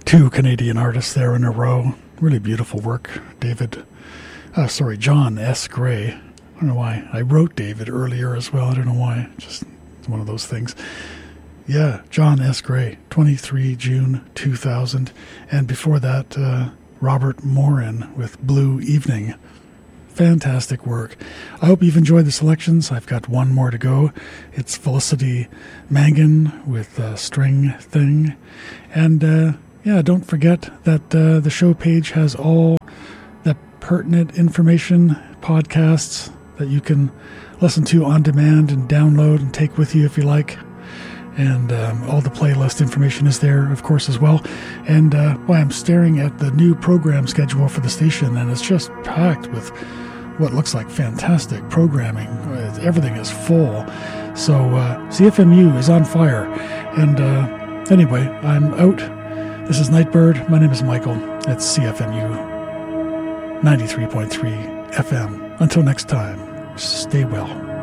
Two Canadian artists there in a row. Really beautiful work. John S. Gray. I don't know why. I wrote David earlier as well. I don't know why. Just one of those things. Yeah, John S. Gray, 23 June 2000. And before that, Robert Morin with Blue Evening. Fantastic work. I hope you've enjoyed the selections. I've got one more to go. It's Felicity Mangan with String Thing. And don't forget that the show page has all the pertinent information, podcasts that you can listen to on demand and download and take with you if you like. And all the playlist information is there, of course, as well. And I'm staring at the new program schedule for the station, and it's just packed with what looks like fantastic programming. Everything is full. So CFMU is on fire. And anyway, I'm out. This is Nightbird. My name is Michael. It's CFMU 93.3 FM. Until next time, stay well.